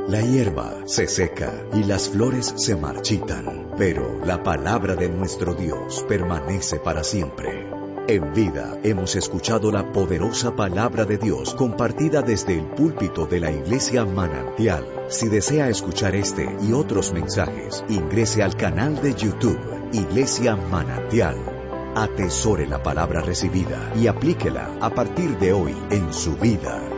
La hierba se seca y las flores se marchitan, pero la palabra de nuestro Dios permanece para siempre. En Vida hemos escuchado la poderosa palabra de Dios compartida desde el púlpito de la Iglesia Manantial. Si desea escuchar este y otros mensajes, ingrese al canal de YouTube Iglesia Manantial. Atesore la palabra recibida y aplíquela a partir de hoy en su vida.